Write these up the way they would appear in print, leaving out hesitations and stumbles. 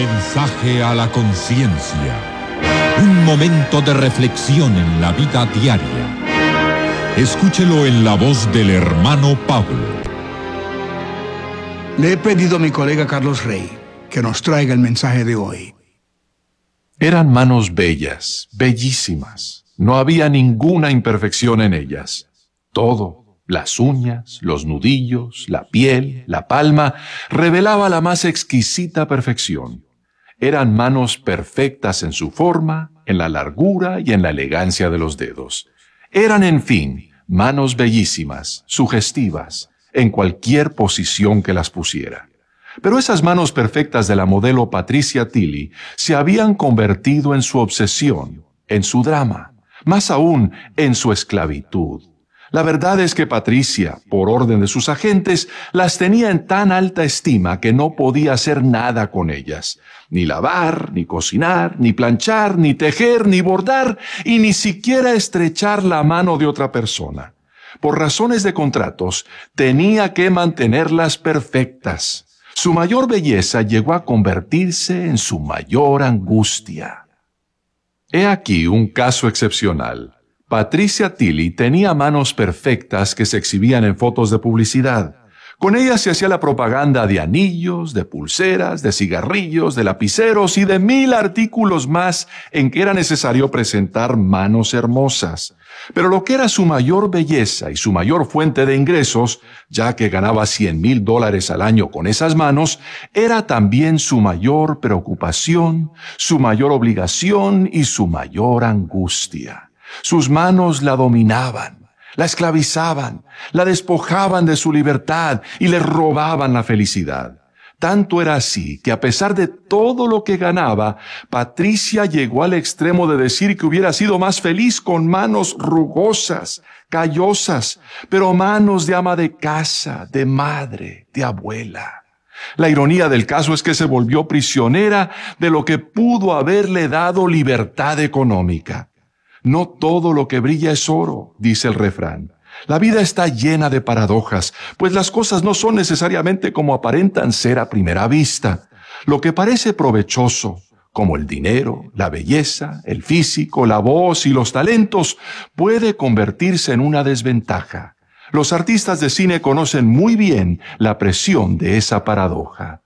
Mensaje a la conciencia. Un momento de reflexión en la vida diaria. Escúchelo en la voz del hermano Pablo. Le he pedido a mi colega Carlos Rey que nos traiga el mensaje de hoy. Eran manos bellas, bellísimas. No había ninguna imperfección en ellas. Todo, las uñas, los nudillos, la piel, la palma, revelaba la más exquisita perfección. Eran manos perfectas en su forma, en la largura y en la elegancia de los dedos. Eran, en fin, manos bellísimas, sugestivas, en cualquier posición que las pusiera. Pero esas manos perfectas de la modelo Patricia Tilly se habían convertido en su obsesión, en su drama, más aún en su esclavitud. La verdad es que Patricia, por orden de sus agentes, las tenía en tan alta estima que no podía hacer nada con ellas. Ni lavar, ni cocinar, ni planchar, ni tejer, ni bordar, y ni siquiera estrechar la mano de otra persona. Por razones de contratos, tenía que mantenerlas perfectas. Su mayor belleza llegó a convertirse en su mayor angustia. He aquí un caso excepcional. Patricia Tilly tenía manos perfectas que se exhibían en fotos de publicidad. Con ellas se hacía la propaganda de anillos, de pulseras, de cigarrillos, de lapiceros y de 1000 artículos más en que era necesario presentar manos hermosas. Pero lo que era su mayor belleza y su mayor fuente de ingresos, ya que ganaba $100,000 al año con esas manos, era también su mayor preocupación, su mayor obligación y su mayor angustia. Sus manos la dominaban, la esclavizaban, la despojaban de su libertad y le robaban la felicidad. Tanto era así que a pesar de todo lo que ganaba, Patricia llegó al extremo de decir que hubiera sido más feliz con manos rugosas, callosas, pero manos de ama de casa, de madre, de abuela. La ironía del caso es que se volvió prisionera de lo que pudo haberle dado libertad económica. No todo lo que brilla es oro, dice el refrán. La vida está llena de paradojas, pues las cosas no son necesariamente como aparentan ser a primera vista. Lo que parece provechoso, como el dinero, la belleza, el físico, la voz y los talentos, puede convertirse en una desventaja. Los artistas de cine conocen muy bien la presión de esa paradoja.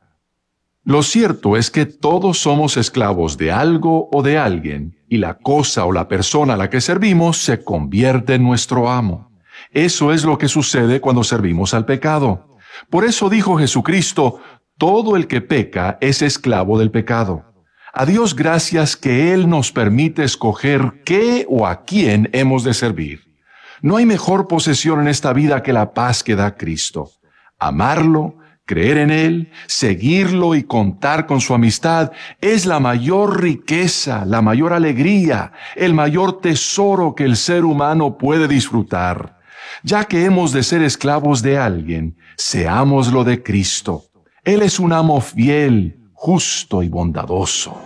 Lo cierto es que todos somos esclavos de algo o de alguien, y la cosa o la persona a la que servimos se convierte en nuestro amo. Eso es lo que sucede cuando servimos al pecado. Por eso dijo Jesucristo, todo el que peca es esclavo del pecado. A Dios gracias que Él nos permite escoger qué o a quién hemos de servir. No hay mejor posesión en esta vida que la paz que da Cristo. Amarlo, creer en Él, seguirlo y contar con su amistad es la mayor riqueza, la mayor alegría, el mayor tesoro que el ser humano puede disfrutar. Ya que hemos de ser esclavos de alguien, seámoslo de Cristo. Él es un amo fiel, justo y bondadoso.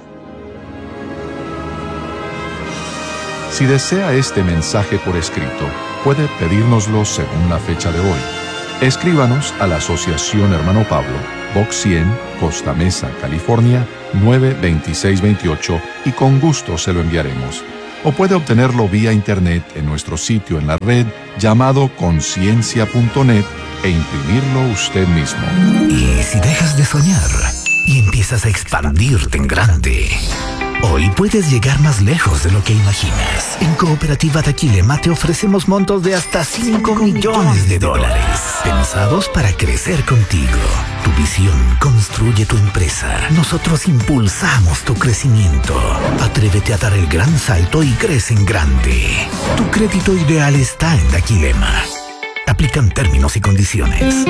Si desea este mensaje por escrito, puede pedírnoslo según la fecha de hoy. Escríbanos a la Asociación Hermano Pablo, Box 100, Costa Mesa, California, 92628 y con gusto se lo enviaremos. O puede obtenerlo vía internet en nuestro sitio en la red llamado conciencia.net e imprimirlo usted mismo. ¿Y si dejas de soñar y empiezas a expandirte en grande? Hoy puedes llegar más lejos de lo que imaginas. En Cooperativa Taquilema te ofrecemos montos de hasta $5 millones, pensados para crecer contigo. Tu visión construye tu empresa. Nosotros impulsamos tu crecimiento. Atrévete a dar el gran salto y crece en grande. Tu crédito ideal está en Taquilema. Aplican términos y condiciones.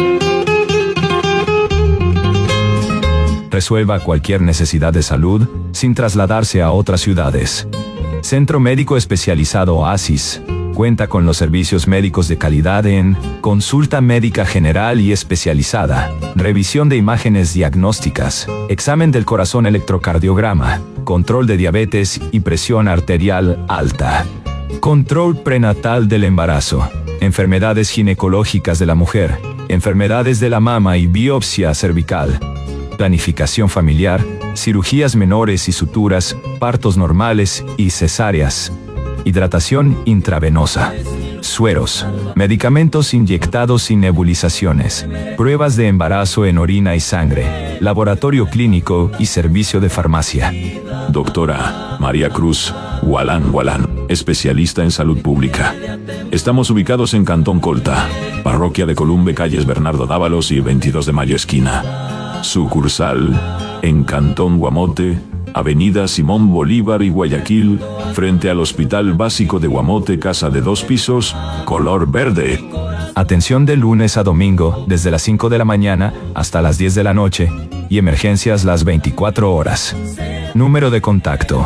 Resuelva cualquier necesidad de salud sin trasladarse a otras ciudades. Centro Médico Especializado Oasis cuenta con los servicios médicos de calidad en consulta médica general y especializada, revisión de imágenes diagnósticas, examen del corazón electrocardiograma, control de diabetes y presión arterial alta, control prenatal del embarazo, enfermedades ginecológicas de la mujer, enfermedades de la mama y biopsia cervical, planificación familiar, cirugías menores y suturas, partos normales y cesáreas, hidratación intravenosa, sueros, medicamentos inyectados y nebulizaciones, pruebas de embarazo en orina y sangre, laboratorio clínico y servicio de farmacia. Doctora María Cruz Gualán, especialista en salud pública. Estamos ubicados en Cantón Colta, Parroquia de Columbe, calles Bernardo Dávalos y 22 de Mayo esquina. Sucursal en Cantón Guamote, Avenida Simón Bolívar y Guayaquil, frente al Hospital Básico de Guamote, casa de 2 pisos, color verde. Atención de lunes a domingo, desde las 5 de la mañana hasta las 10 de la noche, y emergencias las 24 horas. Número de contacto: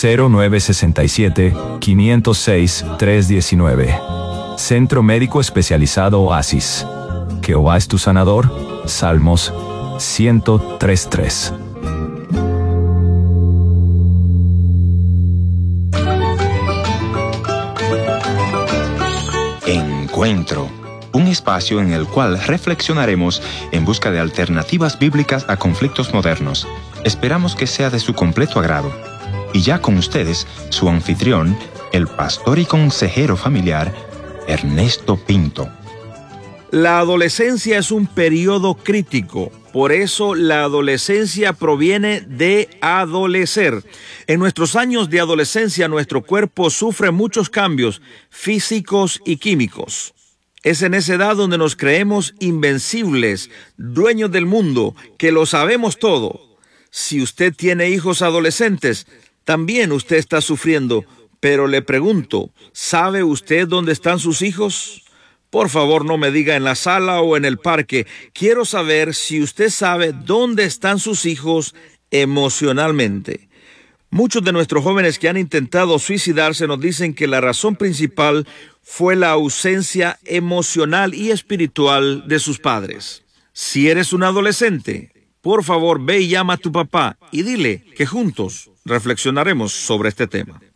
0967-506-319. Centro Médico Especializado Oasis. Jehová es tu sanador. Salmos 103:3. Encuentro, un espacio en el cual reflexionaremos en busca de alternativas bíblicas a conflictos modernos. Esperamos que sea de su completo agrado. Y ya con ustedes, su anfitrión, el pastor y consejero familiar, Ernesto Pinto. La adolescencia es un periodo crítico. Por eso la adolescencia proviene de adolecer. En nuestros años de adolescencia, nuestro cuerpo sufre muchos cambios físicos y químicos. Es en esa edad donde nos creemos invencibles, dueños del mundo, que lo sabemos todo. Si usted tiene hijos adolescentes, también usted está sufriendo. Pero le pregunto, ¿sabe usted dónde están sus hijos? Por favor, no me diga en la sala o en el parque. Quiero saber si usted sabe dónde están sus hijos emocionalmente. Muchos de nuestros jóvenes que han intentado suicidarse nos dicen que la razón principal fue la ausencia emocional y espiritual de sus padres. Si eres un adolescente, por favor, ve y llama a tu papá y dile que juntos reflexionaremos sobre este tema.